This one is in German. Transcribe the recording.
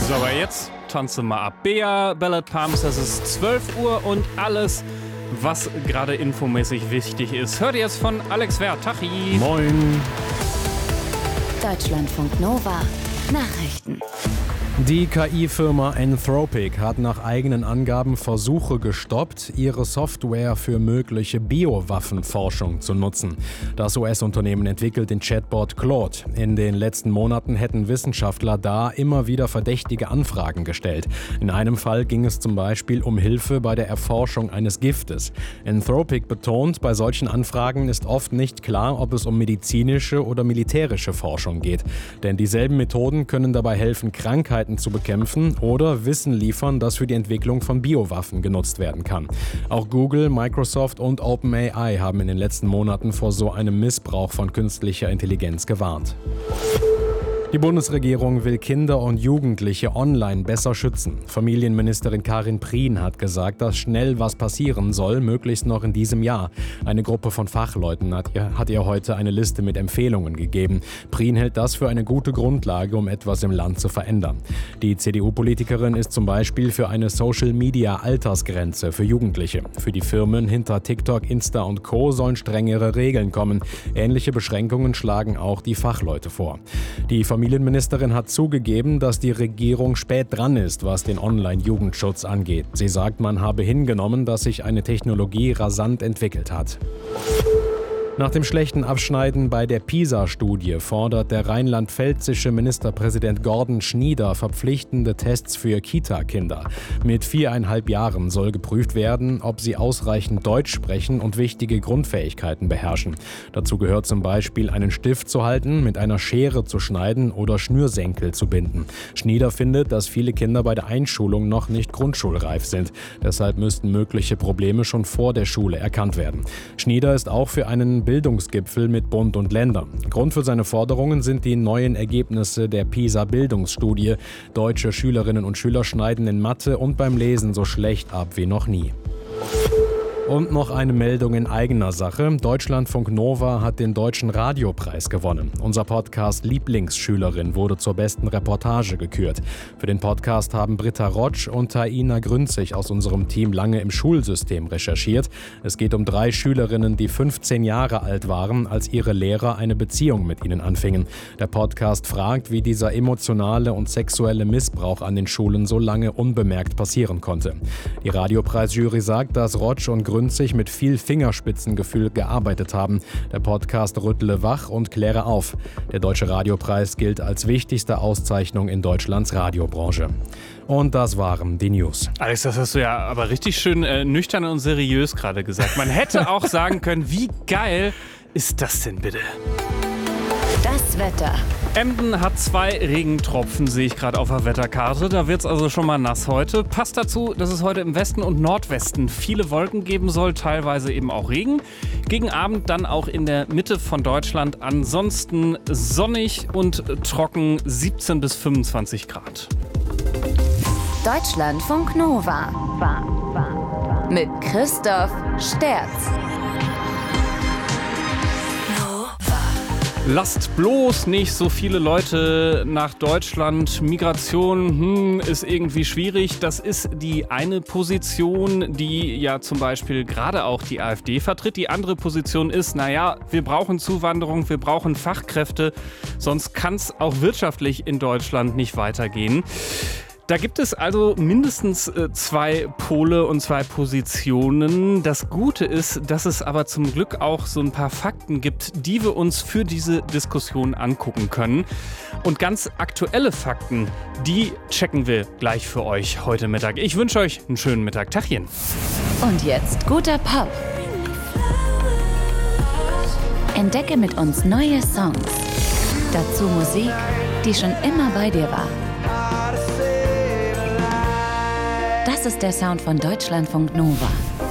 So, aber jetzt tanzen wir mal ab. Bea, Ballad Pumps, das ist 12 Uhr und alles, was gerade infomäßig wichtig ist, hört ihr jetzt von Alex Werth. Tachi. Moin. Deutschlandfunk Nova. Nachrichten. Die KI-Firma Anthropic hat nach eigenen Angaben Versuche gestoppt, ihre Software für mögliche Biowaffenforschung zu nutzen. Das US-Unternehmen entwickelt den Chatbot Claude. In den letzten Monaten hätten Wissenschaftler da immer wieder verdächtige Anfragen gestellt. In einem Fall ging es zum Beispiel um Hilfe bei der Erforschung eines Giftes. Anthropic betont, bei solchen Anfragen ist oft nicht klar, ob es um medizinische oder militärische Forschung geht. Denn dieselben Methoden können dabei helfen, Krankheiten zu bekämpfen oder Wissen liefern, das für die Entwicklung von Biowaffen genutzt werden kann. Auch Google, Microsoft und OpenAI haben in den letzten Monaten vor so einem Missbrauch von künstlicher Intelligenz gewarnt. Die Bundesregierung will Kinder und Jugendliche online besser schützen. Familienministerin Karin Prien hat gesagt, dass schnell was passieren soll, möglichst noch in diesem Jahr. Eine Gruppe von Fachleuten hat ihr heute eine Liste mit Empfehlungen gegeben. Prien hält das für eine gute Grundlage, um etwas im Land zu verändern. Die CDU-Politikerin ist zum Beispiel für eine Social-Media-Altersgrenze für Jugendliche. Für die Firmen hinter TikTok, Insta und Co. sollen strengere Regeln kommen. Ähnliche Beschränkungen schlagen auch die Fachleute vor. Die Familienministerin hat zugegeben, dass die Regierung spät dran ist, was den Online-Jugendschutz angeht. Sie sagt, man habe hingenommen, dass sich eine Technologie rasant entwickelt hat. Nach dem schlechten Abschneiden bei der PISA-Studie fordert der rheinland-pfälzische Ministerpräsident Gordon Schnieder verpflichtende Tests für Kita-Kinder. Mit 4,5 Jahren soll geprüft werden, ob sie ausreichend Deutsch sprechen und wichtige Grundfähigkeiten beherrschen. Dazu gehört zum Beispiel, einen Stift zu halten, mit einer Schere zu schneiden oder Schnürsenkel zu binden. Schnieder findet, dass viele Kinder bei der Einschulung noch nicht grundschulreif sind. Deshalb müssten mögliche Probleme schon vor der Schule erkannt werden. Schnieder ist auch für einen Bildungsgipfel mit Bund und Ländern. Grund für seine Forderungen sind die neuen Ergebnisse der PISA-Bildungsstudie. Deutsche Schülerinnen und Schüler schneiden in Mathe und beim Lesen so schlecht ab wie noch nie. Und noch eine Meldung in eigener Sache. Deutschlandfunk Nova hat den Deutschen Radiopreis gewonnen. Unser Podcast Lieblingsschülerin wurde zur besten Reportage gekürt. Für den Podcast haben Britta Rotsch und Taina Grünzig aus unserem Team lange im Schulsystem recherchiert. Es geht um 3 Schülerinnen, die 15 Jahre alt waren, als ihre Lehrer eine Beziehung mit ihnen anfingen. Der Podcast fragt, wie dieser emotionale und sexuelle Missbrauch an den Schulen so lange unbemerkt passieren konnte. Die Radiopreisjury sagt, dass Rotsch und Grünzig mit viel Fingerspitzengefühl gearbeitet haben. Der Podcast rüttle wach und kläre auf. Der Deutsche Radiopreis gilt als wichtigste Auszeichnung in Deutschlands Radiobranche. Und das waren die News. Alex, das hast du ja aber richtig schön nüchtern und seriös gerade gesagt. Man hätte auch sagen können, wie geil ist das denn bitte? Das Wetter. Emden hat 2 Regentropfen, sehe ich gerade auf der Wetterkarte. Da wird es also schon mal nass heute. Passt dazu, dass es heute im Westen und Nordwesten viele Wolken geben soll, teilweise eben auch Regen. Gegen Abend dann auch in der Mitte von Deutschland. Ansonsten sonnig und trocken, 17 bis 25 Grad. Deutschlandfunk Nova. Mit Christoph Sterz. Lasst bloß nicht so viele Leute nach Deutschland. Migration ist irgendwie schwierig. Das ist die eine Position, die ja zum Beispiel gerade auch die AfD vertritt. Die andere Position ist, wir brauchen Zuwanderung, wir brauchen Fachkräfte. Sonst kann es auch wirtschaftlich in Deutschland nicht weitergehen. Da gibt es also mindestens 2 Pole und 2 Positionen. Das Gute ist, dass es aber zum Glück auch so ein paar Fakten gibt, die wir uns für diese Diskussion angucken können. Und ganz aktuelle Fakten, die checken wir gleich für euch heute Mittag. Ich wünsche euch einen schönen Mittag. Tachchen. Und jetzt guter Pop. Entdecke mit uns neue Songs. Dazu Musik, die schon immer bei dir war. Das ist der Sound von Deutschlandfunk Nova.